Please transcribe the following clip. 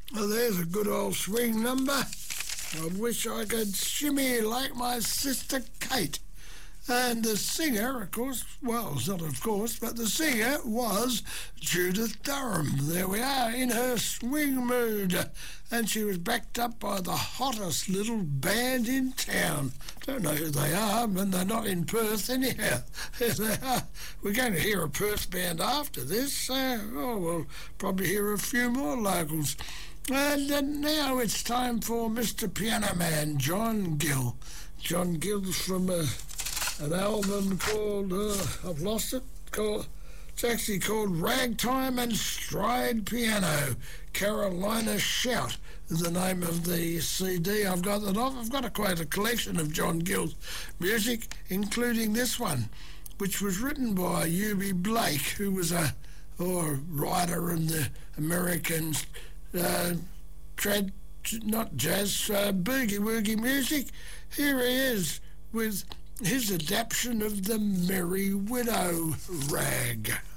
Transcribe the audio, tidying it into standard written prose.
Well, there's a good old swing number. I wish I could shimmy like my sister Kate. And the singer, of course, well, it's not of course, but the singer was Judith Durham. There we are, in her swing mood. And she was backed up by the hottest little band in town. Don't know who they are, but they're not in Perth anyhow. Here they are. We're going to hear a Perth band after this. We'll probably hear a few more locals. And now it's time for Mr. Piano Man, John Gill. John Gill's from an album called, I've lost it, it's actually called Ragtime and Stride Piano. Carolina Shout is the name of the CD I've got that off. I've got quite a collection of John Gill's music, including this one, which was written by Eubie Blake, who was a writer in the American not jazz, boogie-woogie music. Here he is with his adaptation of the Merry Widow rag.